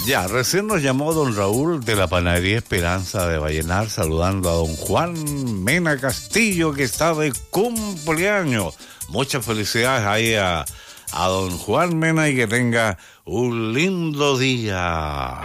Ya, recién nos llamó don Raúl de la Panadería Esperanza de Vallenar, saludando a don Juan Mena Castillo, que está de cumpleaños. Muchas felicidades ahí a don Juan Mena y que tenga un lindo día.